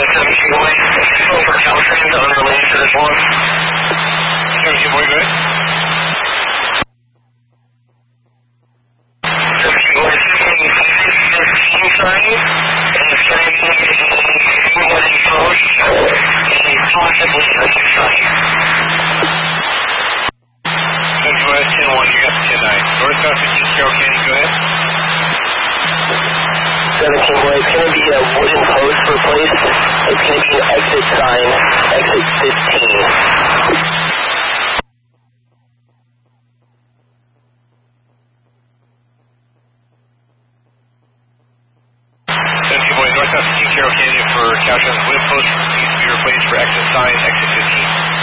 17 Boy. For Caltrans, unrelated to this one. 17 Boy, go ahead. 17 Boy, 15 sign, and it's going to be a warning post, and possibly a sign. 17 Boy, 10-1, you got 10-9. Northbound 15 Carroll Canyon, go ahead. 17 Boy, it's going to be a wooden post replaced. It's going to be an exit sign, exit 15. Northbound 15 Carroll Canyon for Caltrans, wooden post needs to be replaced for exit sign, exit 15.